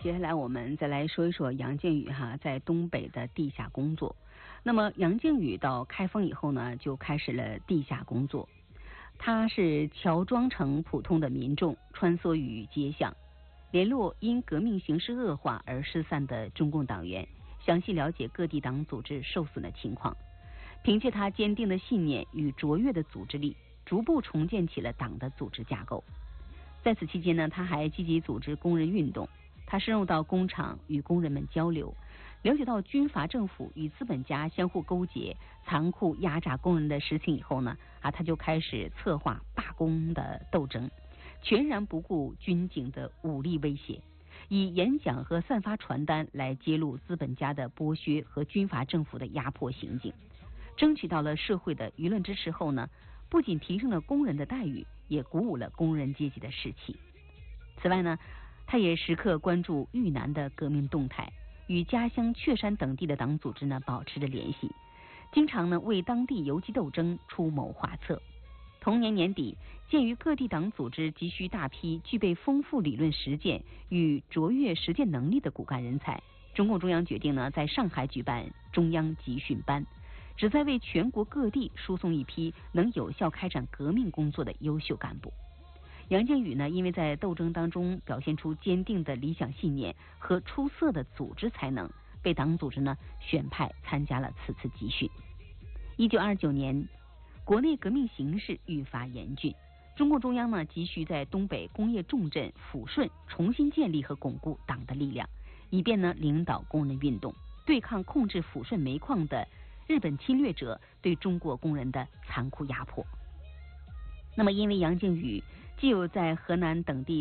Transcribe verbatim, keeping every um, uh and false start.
接下来我们再来说一说杨靖宇哈在东北的地下工作。那么杨靖宇到开封以后呢，就开始了地下工作。他是乔装成普通的民众，穿梭于街巷，联络因革命形势恶化而失散的中共党员，详细了解各地党组织受损的情况。凭借他坚定的信念与卓越的组织力，逐步重建起了党的组织架构。在此期间呢，他还积极组织工人运动。他深入到工厂与工人们交流，了解到军阀政府与资本家相互勾结、残酷压榨工人的实情以后呢，啊，他就开始策划罢工的斗争，全然不顾军警的武力威胁，以演讲和散发传单来揭露资本家的剥削和军阀政府的压迫行径。争取到了社会的舆论支持后呢，不仅提升了工人的待遇，也鼓舞了工人阶级的士气。此外呢，他也时刻关注豫南的革命动态，与家乡确山等地的党组织呢保持着联系，经常呢为当地游击斗争出谋划策。同年年底，鉴于各地党组织急需大批具备丰富理论实践与卓越实践能力的骨干人才，中共中央决定呢在上海举办中央集训班，旨在为全国各地输送一批能有效开展革命工作的优秀干部。杨靖宇呢，因为在斗争当中表现出坚定的理想信念和出色的组织才能，被党组织呢选派参加了此次集训。一九二九年，国内革命形势愈发严峻，中共中央呢急需在东北工业重镇抚顺重新建立和巩固党的力量，以便呢领导工人运动，对抗控制抚顺煤矿的日本侵略者对中国工人的残酷压迫。那么因为杨靖宇既有在河南等地